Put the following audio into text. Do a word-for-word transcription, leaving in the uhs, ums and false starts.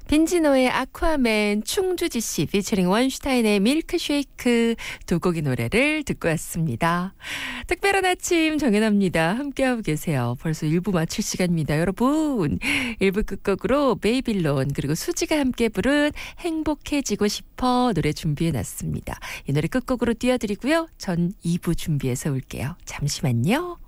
빈지노의 아쿠아맨, 충주지씨 피처링 원슈타인의 밀크쉐이크 두 곡의 노래를 듣고 왔습니다. 특별한 아침 정연아입니다. 함께하고 계세요. 벌써 일 부 마칠 시간입니다. 여러분, 일 부 끝곡으로 베이빌론 그리고 수지가 함께 부른 행복해지고 싶어 노래 준비해놨습니다. 이 노래 끝곡으로 띄워드리고요. 전 이 부 준비해서 올게요. 잠시만요.